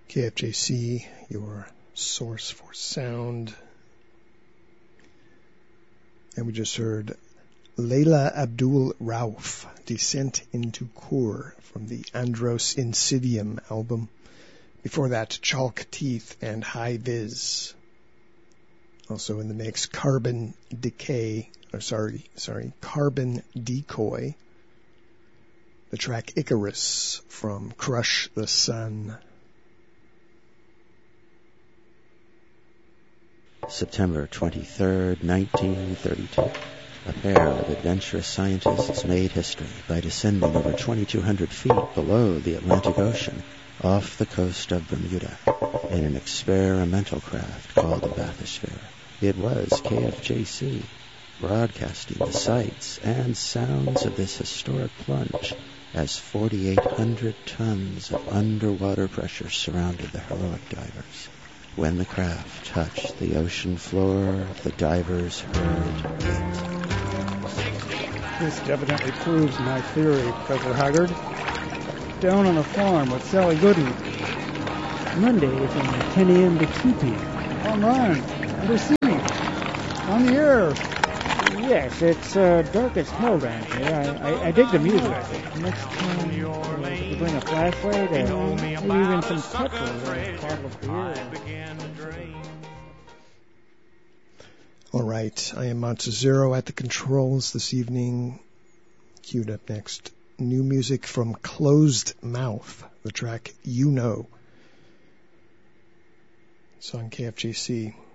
KFJC, your source for sound. And we just heard Layla Abdul Rauf, Descent into Kur, from the Andros Insidium album. Before that, Chalk Teeth and High Viz. Also in the mix, Carbon Decoy. The track Icarus from Crush the Sun. September 23rd, 1932. A pair of adventurous scientists made history by descending over 2,200 feet below the Atlantic Ocean off the coast of Bermuda in an experimental craft called the Bathysphere. It was KFJC, broadcasting the sights and sounds of this historic plunge as 4,800 tons of underwater pressure surrounded the heroic divers. When the craft touched the ocean floor, the divers heard it. This evidently proves my theory, Professor Haggard. Down on a farm with Sally Gooden. Monday from 10 a.m. to 2 p.m. Online, undersea, on the air. Yes, it's dark as hell down here. I dig the music. Next time you bring a flashlight and maybe even some petrol and a bottle of beer. All right, I am Montezero at the controls this evening. Queued up next, new music from Closed Mouth, the track You Know. It's on KFJC.